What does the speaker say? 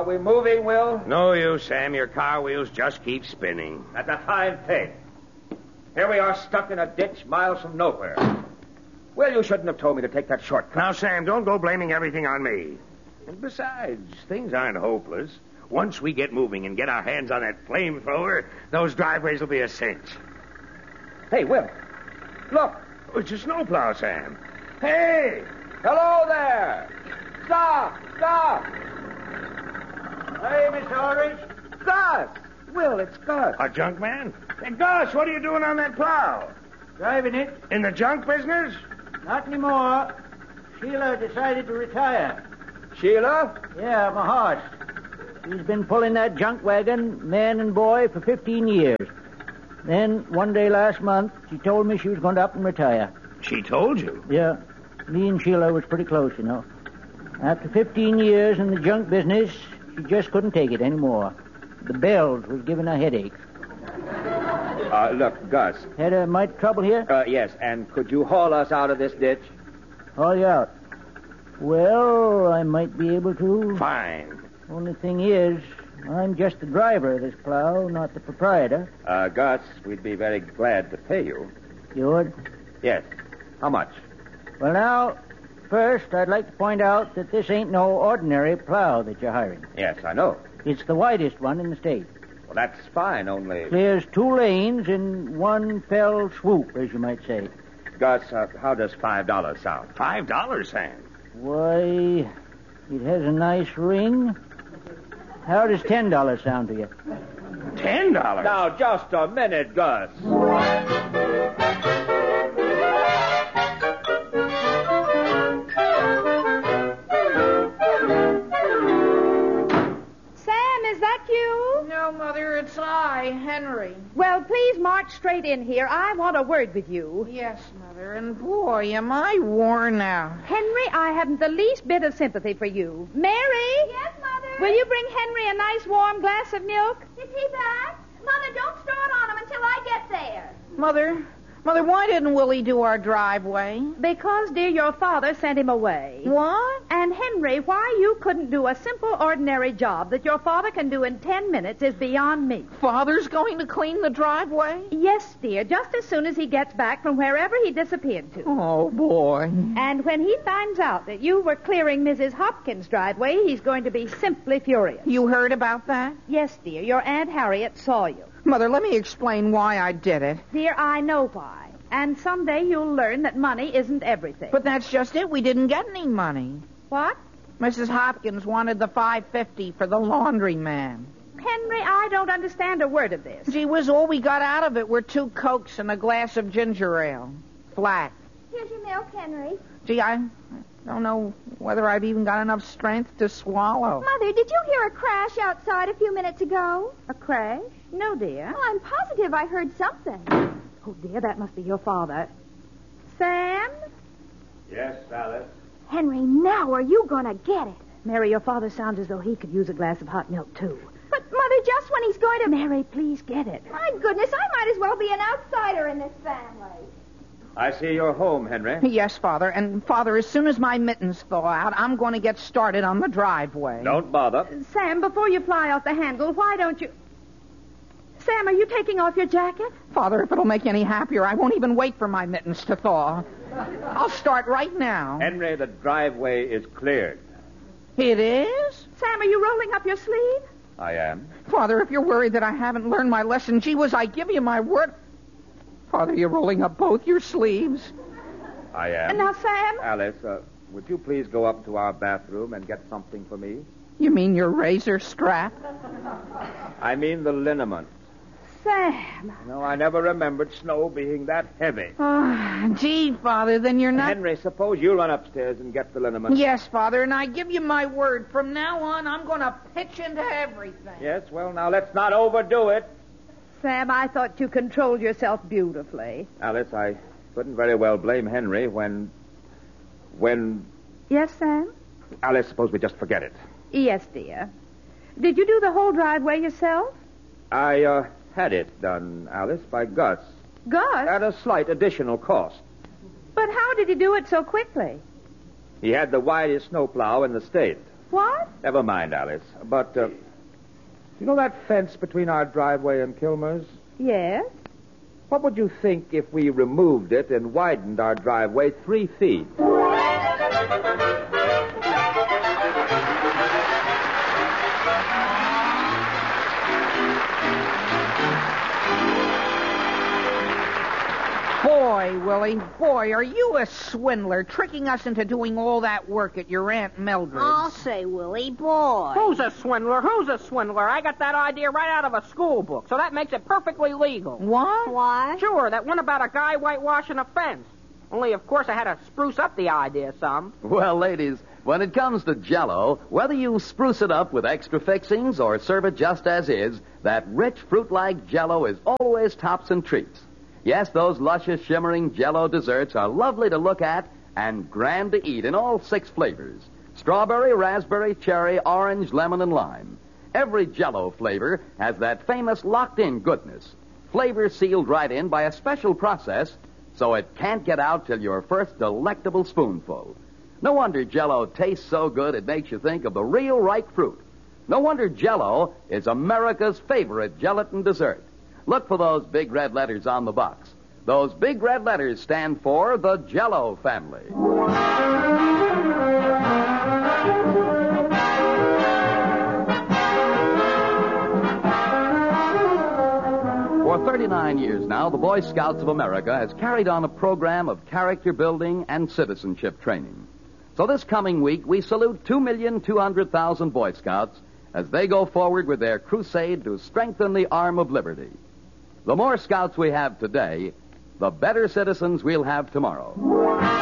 Are we moving, Will? No use, Sam. Your car wheels just keep spinning. That's a fine thing. Here we are stuck in a ditch miles from nowhere. Well, you shouldn't have told me to take that shortcut. Now, Sam, don't go blaming everything on me. And besides, things aren't hopeless. Once we get moving and get our hands on that flamethrower, those driveways will be a cinch. Hey, Will. Look. Oh, it's a snowplow, Sam. Hey! Hello there. Stop. Hey, Miss Ulrich. Gus. Will, it's Gus. A junk man? Hey, Gus, what are you doing on that plow? Driving it. In the junk business? Not anymore. Sheila decided to retire. Sheila? Yeah, my horse. She's been pulling that junk wagon, man and boy, for 15 years. Then, one day last month, she told me she was going to up and retire. She told you? Yeah. Me and Sheila was pretty close, you know. After 15 years in the junk business, she just couldn't take it anymore. The bells was giving her headaches. Look, Gus. Had a mite trouble here? Yes, and could you haul us out of this ditch? Haul you out? Well, I might be able to. Fine. Only thing is, I'm just the driver of this plow, not the proprietor. Gus, we'd be very glad to pay you. You would? Yes. How much? Well, now, first, I'd like to point out that this ain't no ordinary plow that you're hiring. Yes, I know. It's the widest one in the state. Well, that's fine, only... Clears 2 lanes in one fell swoop, as you might say. Gus, how does $5 sound? $5, Sam? Why, it has a nice ring. How does $10 sound to you? $10? Now, just a minute, Gus. No, Mother, it's I, Henry. Well, please march straight in here. I want a word with you. Yes, Mother, and boy, am I worn out. Henry, I haven't the least bit of sympathy for you. Mary? Yes, Mother? Will you bring Henry a nice warm glass of milk? Is he back? Mother, don't start on him until I get there. Mother, why didn't Willie do our driveway? Because, dear, your father sent him away. What? And, Henry, why you couldn't do a simple, ordinary job that your father can do in 10 minutes is beyond me. Father's going to clean the driveway? Yes, dear, just as soon as he gets back from wherever he disappeared to. Oh, boy. And when he finds out that you were clearing Mrs. Hopkins' driveway, he's going to be simply furious. You heard about that? Yes, dear, your Aunt Harriet saw you. Mother, let me explain why I did it. Dear, I know why. And someday you'll learn that money isn't everything. But that's just it. We didn't get any money. What? Mrs. Hopkins wanted the $5.50 for the laundryman. Henry, I don't understand a word of this. Gee whiz, all we got out of it were 2 Cokes and a glass of ginger ale. Flat. Here's your milk, Henry. Gee, I don't know whether I've even got enough strength to swallow. Mother, did you hear a crash outside a few minutes ago? A crash? No, dear. Well, I'm positive I heard something. Oh, dear, that must be your father. Sam? Yes, Alice? Henry, now are you going to get it? Mary, your father sounds as though he could use a glass of hot milk, too. But, Mother, just when he's going to... Mary, please get it. My goodness, I might as well be an outsider in this family. I see you're home, Henry. Yes, Father. And, Father, as soon as my mittens thaw out, I'm going to get started on the driveway. Don't bother. Sam, before you fly off the handle, why don't you... Sam, are you taking off your jacket? Father, if it'll make you any happier, I won't even wait for my mittens to thaw. I'll start right now. Henry, the driveway is cleared. It is? Sam, are you rolling up your sleeve? I am. Father, if you're worried that I haven't learned my lesson, gee whiz, I give you my word. Father, you're rolling up both your sleeves. I am. And now, Sam? Alice, would you please go up to our bathroom and get something for me? You mean your razor strap? I mean the liniment. Sam. No, I never remembered snow being that heavy. Oh, gee, Father, then you're not... Henry, suppose you run upstairs and get the liniment. Yes, Father, and I give you my word. From now on, I'm going to pitch into everything. Yes, well, now let's not overdo it. Sam, I thought you controlled yourself beautifully. Alice, I couldn't very well blame Henry when... Yes, Sam? Alice, suppose we just forget it. Yes, dear. Did you do the whole driveway yourself? I, had it done, Alice, by Gus. Gus? At a slight additional cost. But how did he do it so quickly? He had the widest snowplow in the state. What? Never mind, Alice. But, you know that fence between our driveway and Kilmer's? Yes. What would you think if we removed it and widened our driveway 3 feet? Boy, Willie, boy, are you a swindler, tricking us into doing all that work at your Aunt Mildred's. I'll say, Willie, boy. Who's a swindler? Who's a swindler? I got that idea right out of a school book, so that makes it perfectly legal. What? Why? Sure, that one about a guy whitewashing a fence. Only, of course, I had to spruce up the idea some. Well, ladies, when it comes to Jell-O, whether you spruce it up with extra fixings or serve it just as is, that rich fruit-like Jell-O is always tops and treats. Yes, those luscious, shimmering Jell-O desserts are lovely to look at and grand to eat in all 6 flavors. Strawberry, raspberry, cherry, orange, lemon, and lime. Every Jell-O flavor has that famous locked-in goodness. Flavor sealed right in by a special process so it can't get out till your first delectable spoonful. No wonder Jell-O tastes so good it makes you think of the real ripe fruit. No wonder Jell-O is America's favorite gelatin dessert. Look for those big red letters on the box. Those big red letters stand for the Jell-O family. For 39 years now, the Boy Scouts of America has carried on a program of character building and citizenship training. So this coming week, we salute 2,200,000 Boy Scouts as they go forward with their crusade to strengthen the arm of liberty. The more Scouts we have today, the better citizens we'll have tomorrow.